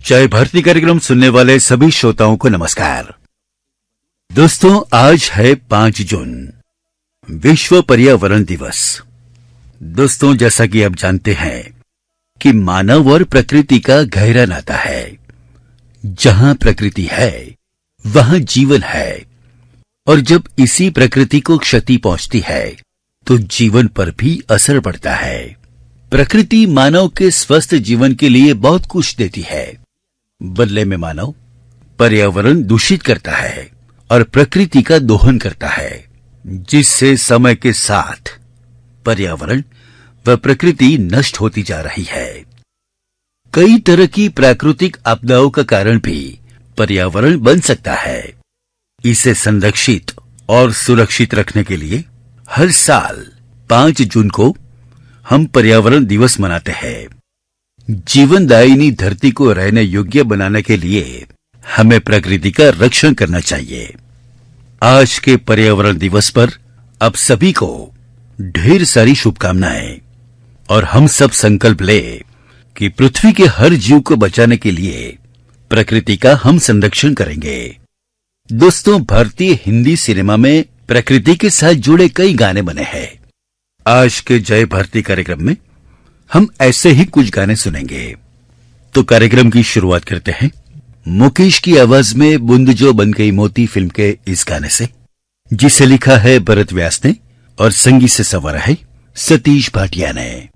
जय भारती कार्यक्रम सुनने वाले सभी श्रोताओं को नमस्कार। दोस्तों, आज है 5 जून, विश्व पर्यावरण दिवस। दोस्तों, जैसा कि आप जानते हैं कि मानव और प्रकृति का गहरा नाता है। जहां प्रकृति है वहां जीवन है, और जब इसी प्रकृति को क्षति पहुंचती है तो जीवन पर भी असर पड़ता है। प्रकृति मानव के स्वस्थ जीवन के लिए बहुत कुछ देती है, बदले में मानव पर्यावरण दूषित करता है और प्रकृति का दोहन करता है, जिससे समय के साथ पर्यावरण व प्रकृति नष्ट होती जा रही है। कई तरह की प्राकृतिक आपदाओं का कारण भी पर्यावरण बन सकता है। इसे संरक्षित और सुरक्षित रखने के लिए हर साल 5 जून को हम पर्यावरण दिवस मनाते हैं। जीवनदायिनी धरती को रहने योग्य बनाने के लिए हमें प्रकृति का रक्षण करना चाहिए। आज के पर्यावरण दिवस पर आप सभी को ढेर सारी शुभकामनाएं, और हम सब संकल्प ले कि पृथ्वी के हर जीव को बचाने के लिए प्रकृति का हम संरक्षण करेंगे। दोस्तों, भारतीय हिंदी सिनेमा में प्रकृति के साथ जुड़े कई गाने बने हैं। आज के जय भारती कार्यक्रम में हम ऐसे ही कुछ गाने सुनेंगे। तो कार्यक्रम की शुरुआत करते हैं मुकेश की आवाज में बूंद जो बन गई मोती फिल्म के इस गाने से, जिसे लिखा है भरत व्यास ने और संगीत से संवारा है सतीश भाटिया ने।